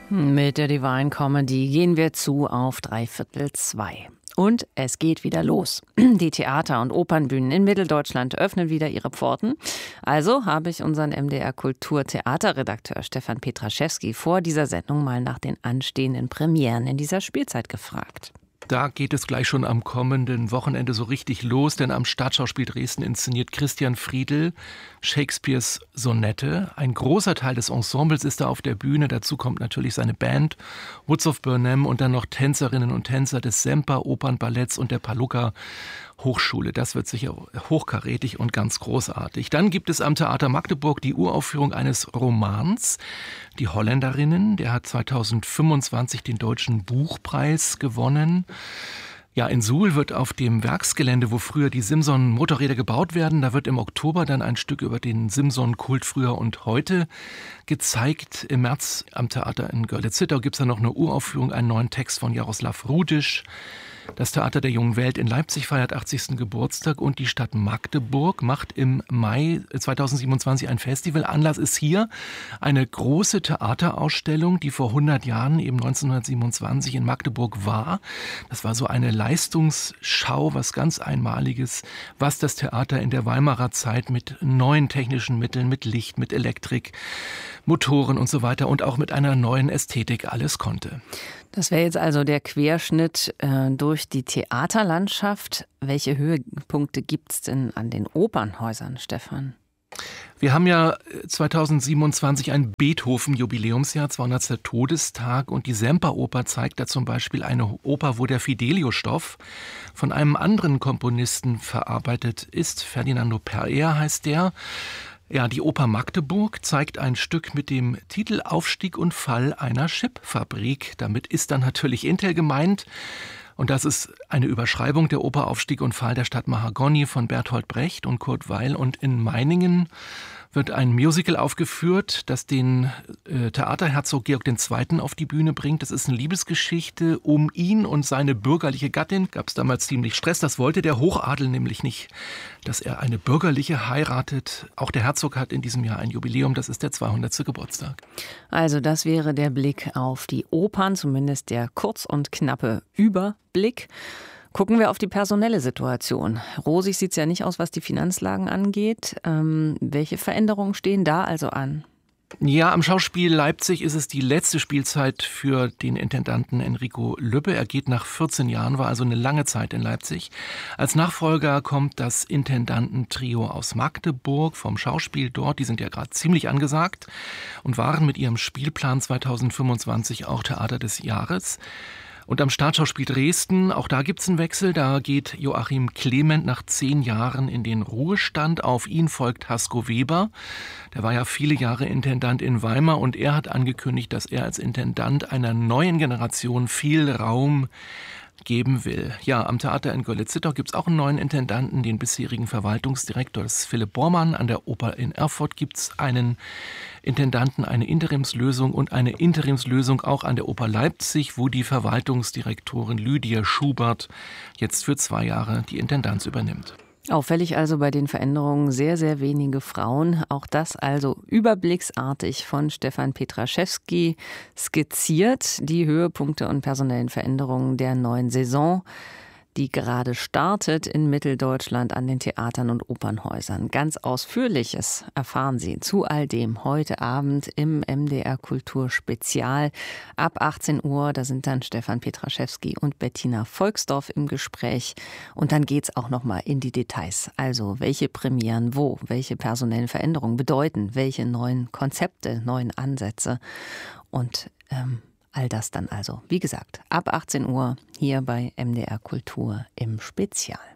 Mit der Divine Comedy gehen wir zu auf 3/4. Und es geht wieder los. Die Theater- und Opernbühnen in Mitteldeutschland öffnen wieder ihre Pforten. Also habe ich unseren MDR-Kultur-Theaterredakteur Stefan Petraschewski vor dieser Sendung mal nach den anstehenden Premieren in dieser Spielzeit gefragt. Da geht es gleich schon am kommenden Wochenende so richtig los, denn am Staatsschauspiel Dresden inszeniert Christian Friedl Shakespeares Sonette. Ein großer Teil des Ensembles ist da auf der Bühne. Dazu kommt natürlich seine Band, Woods of Burnham, und dann noch Tänzerinnen und Tänzer des Semper Opernballetts und der Palluca Hochschule. Das wird sicher hochkarätig und ganz großartig. Dann gibt es am Theater Magdeburg die Uraufführung eines Romans, Die Holländerinnen. Der hat 2025 den Deutschen Buchpreis gewonnen. Ja, in Suhl wird auf dem Werksgelände, wo früher die Simson-Motorräder gebaut werden, da wird im Oktober dann ein Stück über den Simson-Kult früher und heute gezeigt. Im März am Theater in Görlitz-Zittau gibt es dann noch eine Uraufführung, einen neuen Text von Jaroslav Rudisch. Das Theater der Jungen Welt in Leipzig feiert 80. Geburtstag und die Stadt Magdeburg macht im Mai 2027 ein Festival. Anlass ist hier eine große Theaterausstellung, die vor 100 Jahren, eben 1927 in Magdeburg war. Das war so eine Leistungsschau, was ganz Einmaliges, was das Theater in der Weimarer Zeit mit neuen technischen Mitteln, mit Licht, mit Elektrik, Motoren und so weiter und auch mit einer neuen Ästhetik alles konnte. Das wäre jetzt also der Querschnitt durch die Theaterlandschaft. Welche Höhepunkte gibt es denn an den Opernhäusern, Stefan? Wir haben ja 2027 ein Beethoven-Jubiläumsjahr, 200. Todestag, und die Semperoper zeigt da zum Beispiel eine Oper, wo der Fidelio-Stoff von einem anderen Komponisten verarbeitet ist. Ferdinando Pereira heißt der. Ja, die Oper Magdeburg zeigt ein Stück mit dem Titel Aufstieg und Fall einer Chipfabrik. Damit ist dann natürlich Intel gemeint. Und das ist eine Überschreibung der Oper Aufstieg und Fall der Stadt Mahagoni von Bertolt Brecht und Kurt Weill. Und in Meiningen wird ein Musical aufgeführt, das den Theaterherzog Georg II. Auf die Bühne bringt. Das ist eine Liebesgeschichte um ihn und seine bürgerliche Gattin. Gab es damals ziemlich Stress. Das wollte der Hochadel nämlich nicht, dass er eine bürgerliche heiratet. Auch der Herzog hat in diesem Jahr ein Jubiläum. Das ist der 200. Geburtstag. Also das wäre der Blick auf die Opern, zumindest der kurz und knappe Überblick. Gucken wir auf die personelle Situation. Rosig sieht es ja nicht aus, was die Finanzlagen angeht. Welche Veränderungen stehen da also an? Ja, am Schauspiel Leipzig ist es die letzte Spielzeit für den Intendanten Enrico Lübbe. Er geht nach 14 Jahren, war also eine lange Zeit in Leipzig. Als Nachfolger kommt das Intendantentrio aus Magdeburg vom Schauspiel dort. Die sind ja gerade ziemlich angesagt und waren mit ihrem Spielplan 2025 auch Theater des Jahres. Und am Staatsschauspiel Dresden, auch da gibt's einen Wechsel. Da geht Joachim Clement nach 10 Jahren in den Ruhestand. Auf ihn folgt Hasko Weber. Der war ja viele Jahre Intendant in Weimar und er hat angekündigt, dass er als Intendant einer neuen Generation viel Raum geben will. Ja, am Theater in Görlitz-Zittau gibt es auch einen neuen Intendanten, den bisherigen Verwaltungsdirektor, das ist Philipp Bormann. An der Oper in Erfurt gibt es einen Intendanten, eine Interimslösung und eine Interimslösung auch an der Oper Leipzig, wo die Verwaltungsdirektorin Lydia Schubert jetzt für 2 Jahre die Intendanz übernimmt. Auffällig also bei den Veränderungen sehr, sehr wenige Frauen. Auch das also überblicksartig von Stefan Petraschewski skizziert. Die Höhepunkte und personellen Veränderungen der neuen Saison, die gerade startet in Mitteldeutschland an den Theatern und Opernhäusern. Ganz Ausführliches erfahren Sie zu all dem heute Abend im MDR Kultur Spezial ab 18 Uhr. Da sind dann Stefan Petraschewski und Bettina Volksdorf im Gespräch. Und dann geht's auch noch mal in die Details. Also welche Premieren wo, welche personellen Veränderungen bedeuten, welche neuen Konzepte, neuen Ansätze und all das dann also, wie gesagt, ab 18 Uhr hier bei MDR Kultur im Spezial.